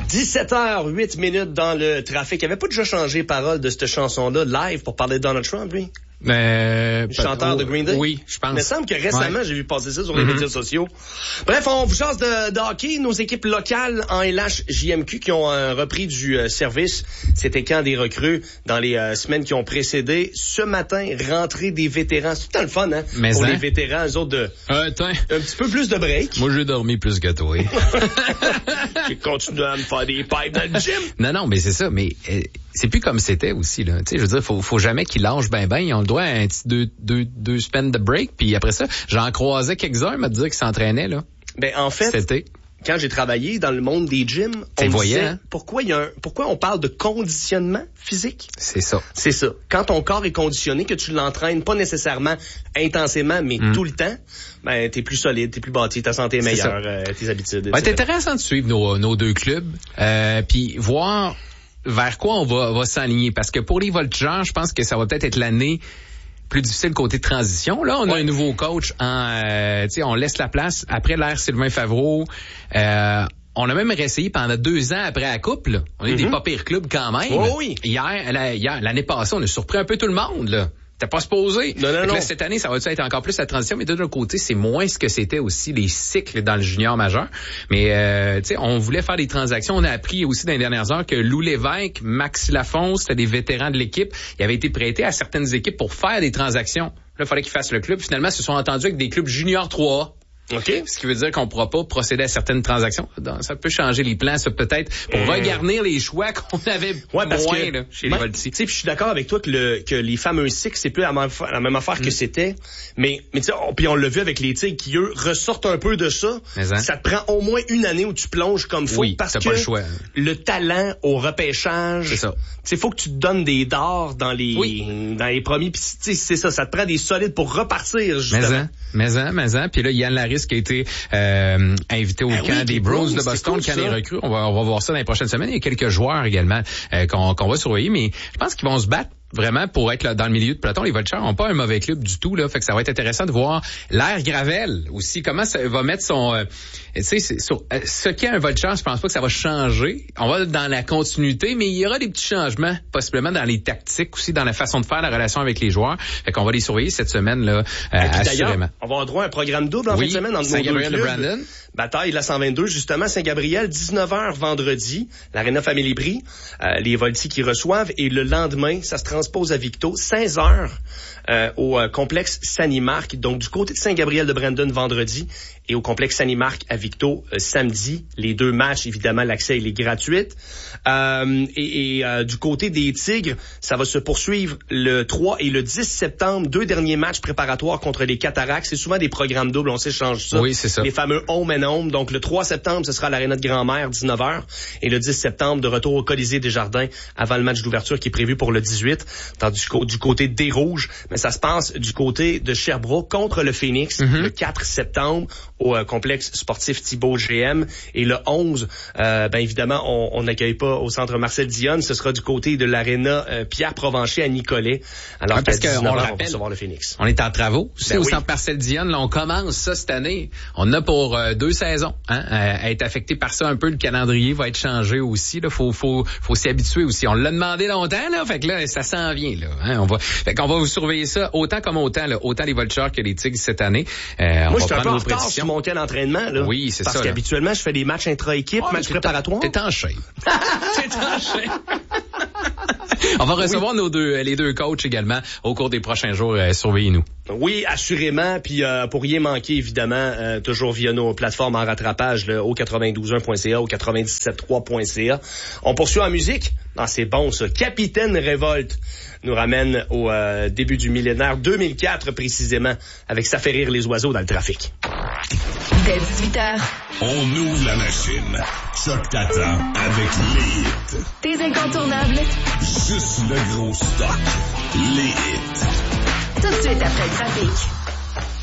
17h08 dans le trafic. Il avait pas déjà changé parole de cette chanson-là live pour parler de Donald Trump, lui? Chanteur de Green Day? Oui, je pense. Il me semble que récemment, j'ai vu passer ça sur les médias sociaux. Bref, on vous jase de hockey. Nos équipes locales en LHJMQ qui ont repris du service. C'était quand des recrues dans les semaines qui ont précédé. Ce matin, rentrée des vétérans. C'est tout le temps le fun, hein? Mais pour les vétérans, eux autres, un petit peu plus de break. Moi, j'ai dormi plus que toi. J'ai continué à me faire des pipes dans le gym. Non, mais c'est ça. Mais c'est plus comme c'était aussi, là. Tu sais, je veux dire, faut jamais qu'ils lâchent ben. Ils ont le droit à un petit deux semaines de break. Puis après ça, j'en croisais quelques-uns me dire qu'ils s'entraînaient, là. Ben, en fait, c'était quand j'ai travaillé dans le monde des gyms, on me disait, hein? pourquoi on parle de conditionnement physique? C'est ça. C'est ça. Quand ton corps est conditionné, que tu l'entraînes pas nécessairement intensément, mais tout le temps, ben, t'es plus solide, t'es plus bâti, ta santé est meilleure, tes habitudes. Ouais, c'est intéressant de suivre nos deux clubs, puis voir vers quoi on va s'aligner. Parce que pour les Voltigeurs, je pense que ça va peut-être être l'année plus difficile côté transition. Là, on a un nouveau coach on laisse la place après l'ère Sylvain Favreau. On a même réessayé pendant 2 ans après la coupe, là. On est des pas pires clubs quand même. Oh, oui. Hier, l'année passée, on a surpris un peu tout le monde, là. T'es pas supposé. Non. Là, cette année, ça va être encore plus la transition, mais de l'autre côté, c'est moins ce que c'était aussi les cycles dans le junior majeur. Mais, on voulait faire des transactions. On a appris aussi dans les dernières heures que Lou Lévesque, Maxi Lafont, c'était des vétérans de l'équipe. Ils avaient été prêtés à certaines équipes pour faire des transactions. Là, il fallait qu'ils fassent le club. Finalement, ils se sont entendus avec des clubs junior 3A. OK. Ce qui veut dire qu'on pourra pas procéder à certaines transactions. Ça peut changer les plans, ça peut-être, pour regarnir les choix qu'on avait moins là, chez les Volti. Tu sais, je suis d'accord avec toi que les fameux cycles, c'est plus la même affaire que c'était. Mais tu sais, puis on l'a vu avec les Tigres qui, eux, ressortent un peu de ça. Ça te prend au moins une année où tu plonges comme faut. Oui, parce t'as que pas le choix. Le talent au repêchage. C'est ça. Tu sais, faut que tu te donnes des dards dans les premiers. Puis c'est ça te prend des solides pour repartir, justement. Mais puis là, Yann Laris qui a été invité au camp des Bros de Boston, le camp des recrues. On va voir ça dans les prochaines semaines. Il y a quelques joueurs également qu'on va surveiller, mais je pense qu'ils vont se battre vraiment pour être là, dans le milieu de peloton. Les Voltigeurs n'ont pas un mauvais club du tout, là. Fait que ça va être intéressant de voir l'ère Gravel aussi. Comment ça va mettre son... ce qu'est un Voltigeur, je pense pas que ça va changer. On va dans la continuité, mais il y aura des petits changements, possiblement dans les tactiques aussi, dans la façon de faire la relation avec les joueurs. Fait qu'on va les surveiller cette semaine, là, assurément. On va avoir droit à un programme double en fin de semaine entre Saint-Gabriel de Brandon. Bataille la 122, justement, Saint-Gabriel, 19h vendredi, l'Arena Family Prix, les Voltis qui reçoivent, et le lendemain, ça se transpose à Victo, 16h au complexe Sanimark, donc du côté de Saint-Gabriel de Brandon vendredi, et au complexe Sanimark à Victo samedi. Les 2 matchs, évidemment, l'accès il est gratuit. Du côté des Tigres, ça va se poursuivre le 3 et le 10 septembre, 2 derniers matchs préparatoires contre les Cataractes. C'est souvent des programmes doubles, on s'échange ça. Oui, c'est ça. Les fameux home and home. Donc, le 3 septembre, ce sera à l'Arena de Grand-Mère, 19h. Et le 10 septembre, de retour au Colisée des Jardins avant le match d'ouverture qui est prévu pour le 18. Tandis du côté des Rouges, mais ça se passe du côté de Sherbrooke contre le Phoenix, le 4 septembre au complexe sportif Thibault GM. Et le 11, évidemment, on n'accueille pas au centre Marcel Dionne. Ce sera du côté de l'Arena Pierre Provencher à Nicolet. Alors parce qu'à 19h, on on va rappelle, recevoir le Phoenix. On est en travaux. Au centre Marcel Dionne, là, on commence ça cette année. On a pour 2 saisons, à être affecté par ça un peu. Le calendrier va être changé aussi, là. Faut s'y habituer aussi. On l'a demandé longtemps, là. Fait que là, ça s'en vient, là. Fait qu'on va vous surveiller ça autant les Voltigeurs que les Tigres cette année. Moi, je suis un peu en retard sur mon camp d'entraînement, là. Oui, c'est ça. Parce qu'habituellement, je fais des matchs intra-équipe, matchs préparatoires. T'es en shape. T'es en shape. On va recevoir les deux coachs également au cours des prochains jours. Surveillez-nous. Oui, assurément. Puis pour rien manquer, évidemment, toujours via nos plateformes en rattrapage, là, au 92.1.ca, au 97.3.ca. On poursuit en musique. Ah, c'est bon, ça. Capitaine Révolte nous ramène au début du millénaire 2004 précisément, avec Ça fait rire les oiseaux dans le trafic. Dès 18h. On ouvre la machine. Choc t'attend avec les hits. Tes incontournables. Juste le gros stock. Les hits. Tout de suite après le trafic.